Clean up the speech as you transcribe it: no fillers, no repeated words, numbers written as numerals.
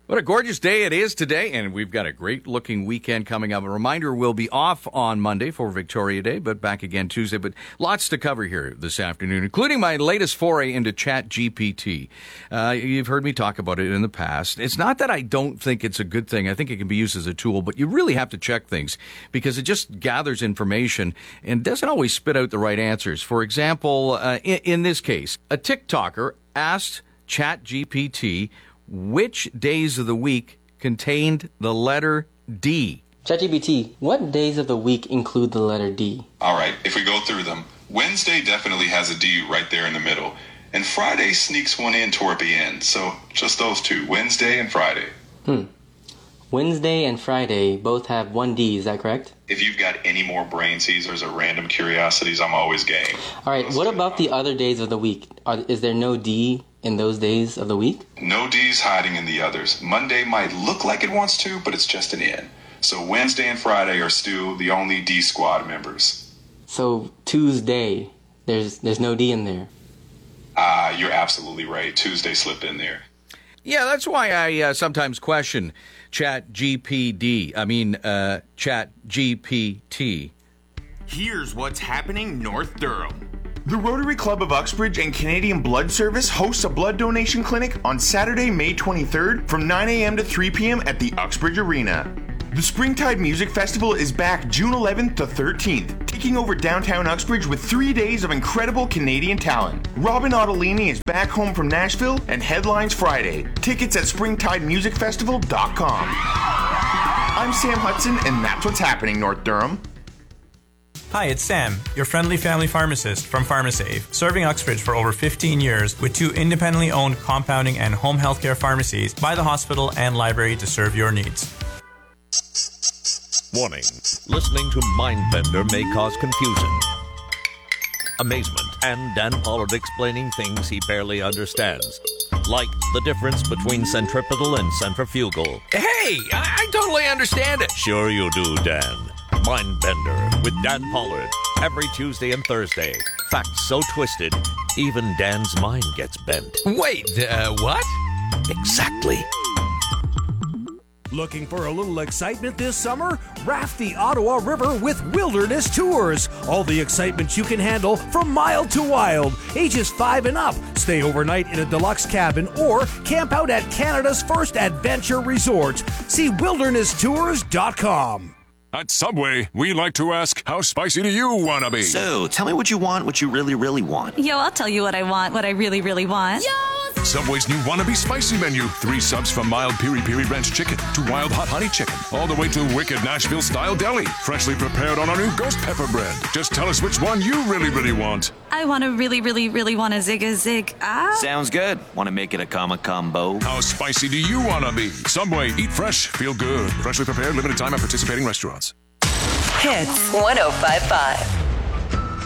What a gorgeous day it is today, and we've got a great-looking weekend coming up. A reminder, we'll be off on Monday for Victoria Day, but back again Tuesday. But lots to cover here this afternoon, including my latest foray into ChatGPT. You've heard me talk about it in the past. It's not that I don't think it's a good thing. I think it can be used as a tool, but you really have to check things because it just gathers information and doesn't always spit out the right answers. For example, in this case, a TikToker asked ChatGPT which days of the week contained the letter D. ChatGPT, what days of the week include the letter D? All right, if we go through them, Wednesday definitely has a D right there in the middle. And Friday sneaks one in toward the end. So just those two, Wednesday and Friday. Wednesday and Friday both have one D, is that correct? If you've got any more brain teasers or random curiosities, I'm always game. All right, what about the other days of the week? Is there no D in those days of the week? No D's hiding in the others. Monday might look like it wants to, but it's just an N. So Wednesday and Friday are still the only D squad members. So Tuesday, there's no D in there. You're absolutely right. Tuesday slipped in there. Yeah, that's why I sometimes question ChatGPT. Here's what's happening North Durham. The Rotary Club of Uxbridge and Canadian Blood Service hosts a blood donation clinic on Saturday, May 23rd from 9 a.m. to 3 p.m. at the Uxbridge Arena. The Springtide Music Festival is back June 11th to 13th, taking over downtown Uxbridge with 3 days of incredible Canadian talent. Robin Ottolini is back home from Nashville and headlines Friday. Tickets at springtidemusicfestival.com. I'm Sam Hudson, and that's what's happening, North Durham. Hi, it's Sam, your friendly family pharmacist from PharmaSave, serving Uxbridge for over 15 years with 2 independently owned compounding and home healthcare pharmacies by the hospital and library to serve your needs. Warning, listening to Mindbender may cause confusion, amazement, and Dan Pollard explaining things he barely understands, like the difference between centripetal and centrifugal. Hey, I totally understand it. Sure you do, Dan. Mindbender with Dan Pollard, every Tuesday and Thursday. Facts so twisted, even Dan's mind gets bent. Wait, what? Exactly. Looking for a little excitement this summer? Raft the Ottawa River with Wilderness Tours. All the excitement you can handle from mild to wild. Ages 5 and up. Stay overnight in a deluxe cabin or camp out at Canada's first adventure resort. See wildernesstours.com. At Subway, we like to ask, how spicy do you want to be? So, tell me what you want, what you really, really want. Yo, I'll tell you what I want, what I really, really want. Yo! Subway's new Wannabe Spicy menu. 3 subs from mild piri-piri ranch chicken to wild hot honey chicken, all the way to wicked Nashville-style deli. Freshly prepared on our new ghost pepper bread. Just tell us which one you really, really want. I want to really, really, really want a Zig. Sounds good. Want to make it a combo? How spicy do you want to be? Subway, eat fresh, feel good. Freshly prepared, limited time at participating restaurants. Hits 105.5.